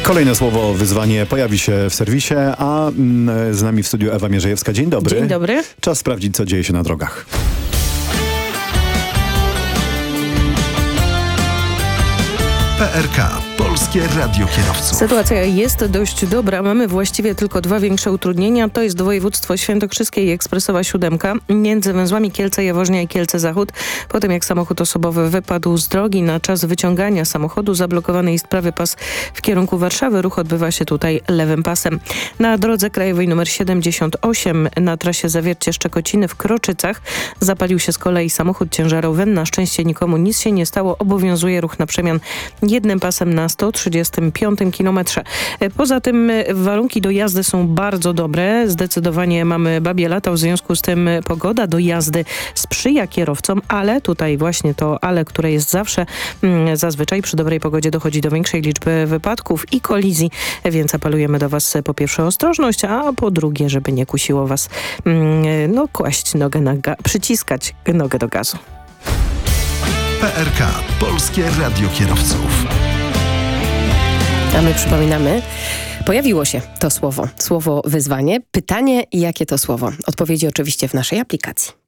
Kolejne słowo wyzwanie pojawi się w serwisie, a z nami w studiu Ewa Mierzejewska. Dzień dobry. Dzień dobry. Czas sprawdzić, co dzieje się na drogach. PRK, Polskie Radio Kierowców. Sytuacja jest dość dobra. Mamy właściwie tylko dwa większe utrudnienia. To jest województwo świętokrzyskie i ekspresowa 7 między węzłami Kielce-Jaworznia i Kielce-Zachód. Po tym jak samochód osobowy wypadł z drogi, na czas wyciągania samochodu zablokowany jest prawy pas w kierunku Warszawy. Ruch odbywa się tutaj lewym pasem. Na drodze krajowej nr 78 na trasie Zawiercie-Szczekociny w Kroczycach zapalił się z kolei samochód ciężarowy. Na szczęście nikomu nic się nie stało. Obowiązuje ruch na przemian jednym pasem na 135 kilometrze. Poza tym warunki do jazdy są bardzo dobre. Zdecydowanie mamy babie lata, w związku z tym pogoda do jazdy sprzyja kierowcom, ale tutaj właśnie to ale, które jest zawsze, zazwyczaj przy dobrej pogodzie dochodzi do większej liczby wypadków i kolizji, więc apelujemy do Was po pierwsze o ostrożność, a po drugie, żeby nie kusiło Was kłaść nogę przyciskać nogę do gazu. PRK, Polskie Radio Kierowców. A my przypominamy, pojawiło się to słowo wyzwanie. Pytanie, jakie to słowo? Odpowiedzi oczywiście w naszej aplikacji.